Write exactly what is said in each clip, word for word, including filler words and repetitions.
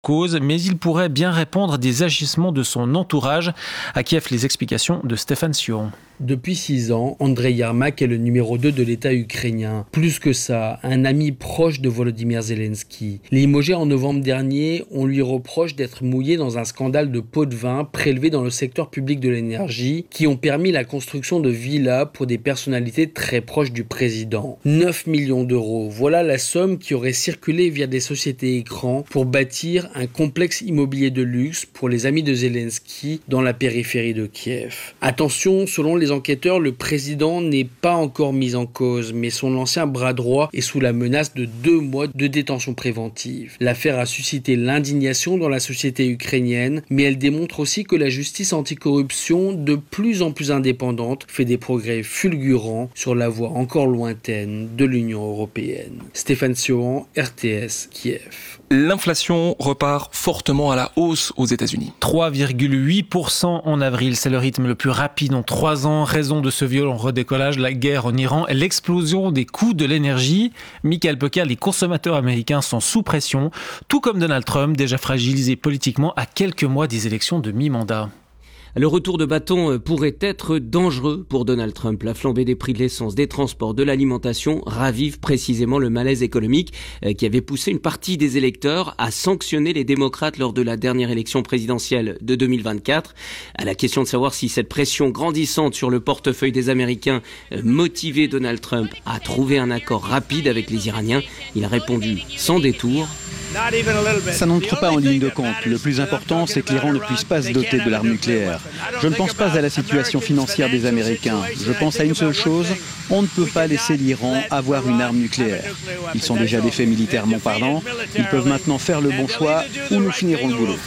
cause, mais il pourrait bien répondre des agissements de son entourage. À Kiev, les explications de Stéphane Sion. Depuis six ans, Andrei Yermak est le numéro deux de l'État ukrainien. Plus que ça, un ami proche de Volodymyr Zelensky. Limogé en novembre dernier, on lui reproche d'être mouillé dans un scandale de pots de vin prélevés dans le secteur public de l'énergie qui ont permis la construction de villas pour des personnalités très proches du président. neuf millions d'euros, voilà la somme qui aurait circulé via des sociétés écrans pour bâtir un complexe immobilier de luxe pour les amis de Zelensky dans la périphérie de Kiev. Attention, selon les enquêteurs, le président n'est pas encore mis en cause, mais son ancien bras droit est sous la menace de deux mois de détention préventive. L'affaire a suscité l'indignation dans la société ukrainienne, mais elle démontre aussi que la justice anticorruption, de plus en plus indépendante, fait des progrès fulgurants sur la voie encore lointaine de l'Union européenne. Stéphane Sion, R T S, Kiev. L'inflation repart fortement à la hausse aux États-Unis. trois virgule huit pour cent en avril, c'est le rythme le plus rapide en trois ans. Raison de ce violent redécollage, la guerre en Iran et l'explosion des coûts de l'énergie. Michael Pecker, les consommateurs américains sont sous pression, tout comme Donald Trump, déjà fragilisé politiquement à quelques mois des élections de mi-mandat. Le retour de bâton pourrait être dangereux pour Donald Trump. La flambée des prix de l'essence, des transports, de l'alimentation ravive précisément le malaise économique qui avait poussé une partie des électeurs à sanctionner les démocrates lors de la dernière élection présidentielle de deux mille vingt-quatre. À la question de savoir si cette pression grandissante sur le portefeuille des Américains motivait Donald Trump à trouver un accord rapide avec les Iraniens, il a répondu sans détour. Ça n'entre pas en ligne de compte. Le plus important, c'est que l'Iran ne puisse pas se doter de l'arme nucléaire. Je ne pense pas à la situation financière des Américains. Je pense à une seule chose, on ne peut pas laisser l'Iran avoir une arme nucléaire. Ils sont déjà défaits militairement parlant. Ils peuvent maintenant faire le bon choix ou nous finirons le boulot.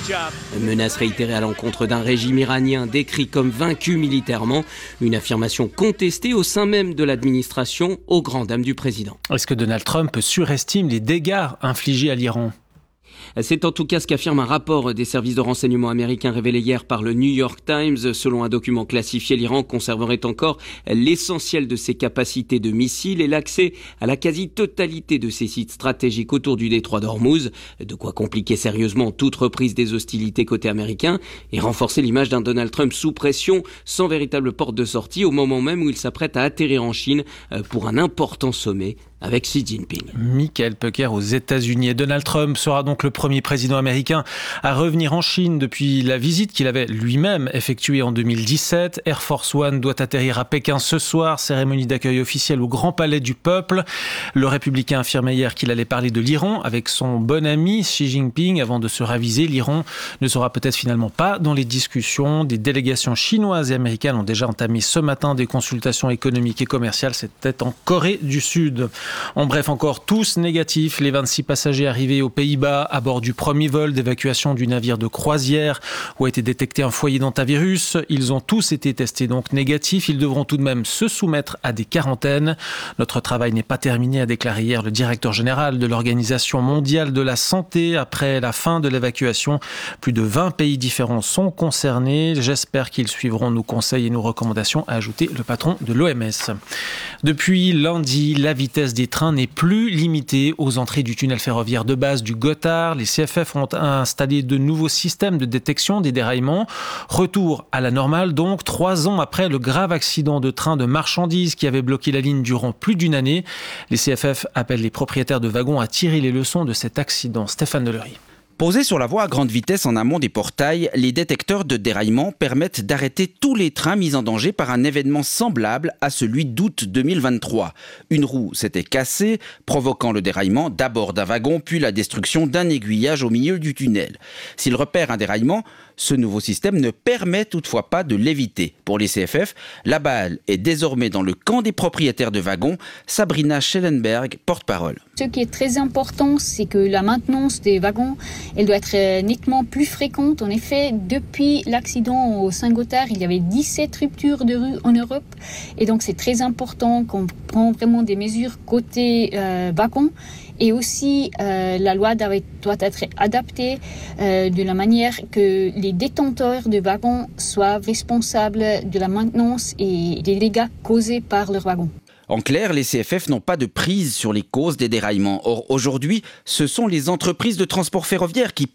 Menace réitérée à l'encontre d'un régime iranien décrit comme vaincu militairement. Une affirmation contestée au sein même de l'administration aux grandes dames du président. Est-ce que Donald Trump surestime les dégâts infligés à l'Iran ? C'est en tout cas ce qu'affirme un rapport des services de renseignement américains révélé hier par le New York Times. Selon un document classifié, l'Iran conserverait encore l'essentiel de ses capacités de missiles et l'accès à la quasi-totalité de ses sites stratégiques autour du détroit d'Ormuz. De quoi compliquer sérieusement toute reprise des hostilités côté américain et renforcer l'image d'un Donald Trump sous pression, sans véritable porte de sortie, au moment même où il s'apprête à atterrir en Chine pour un important sommet avec Xi Jinping. Michael Pecker aux États-Unis. Et Donald Trump sera donc le premier président américain à revenir en Chine depuis la visite qu'il avait lui-même effectuée en deux mille dix-sept. Air Force One doit atterrir à Pékin ce soir, cérémonie d'accueil officielle au Grand Palais du Peuple. Le républicain affirmait hier qu'il allait parler de l'Iran avec son bon ami Xi Jinping avant de se raviser. L'Iran ne sera peut-être finalement pas dans les discussions. Des délégations chinoises et américaines ont déjà entamé ce matin des consultations économiques et commerciales. C'était en Corée du Sud. En bref, encore tous négatifs. Les vingt-six passagers arrivés aux Pays-Bas à bord du premier vol d'évacuation du navire de croisière où a été détecté un foyer d'hantavirus. Ils ont tous été testés donc négatifs. Ils devront tout de même se soumettre à des quarantaines. Notre travail n'est pas terminé, a déclaré hier le directeur général de l'Organisation mondiale de la santé. Après la fin de l'évacuation, plus de vingt pays différents sont concernés. J'espère qu'ils suivront nos conseils et nos recommandations, a ajouté le patron de l'O M S. Depuis lundi, la vitesse des trains n'est plus limitée aux entrées du tunnel ferroviaire de base du Gothard. Les C F F ont installé de nouveaux systèmes de détection des déraillements. Retour à la normale donc, trois ans après le grave accident de train de marchandises qui avait bloqué la ligne durant plus d'une année. Les C F F appellent les propriétaires de wagons à tirer les leçons de cet accident. Stéphane Delory. Posés sur la voie à grande vitesse en amont des portails, les détecteurs de déraillement permettent d'arrêter tous les trains mis en danger par un événement semblable à celui d'août deux mille vingt-trois. Une roue s'était cassée, provoquant le déraillement d'abord d'un wagon, puis la destruction d'un aiguillage au milieu du tunnel. S'il repère un déraillement, ce nouveau système ne permet toutefois pas de l'éviter. Pour les C F F, la balle est désormais dans le camp des propriétaires de wagons. Sabrina Schellenberg, porte-parole. Ce qui est très important, c'est que la maintenance des wagons, elle doit être nettement plus fréquente. En effet, depuis l'accident au Saint-Gothard, il y avait dix-sept ruptures de rue en Europe. Et donc, c'est très important qu'on prenne vraiment des mesures côté euh, wagons. Et aussi, euh, la loi doit être adaptée euh, de la manière que les détenteurs de wagons soient responsables de la maintenance et des dégâts causés par leurs wagons. En clair, les C F F n'ont pas de prise sur les causes des déraillements. Or, aujourd'hui, ce sont les entreprises de transport ferroviaire qui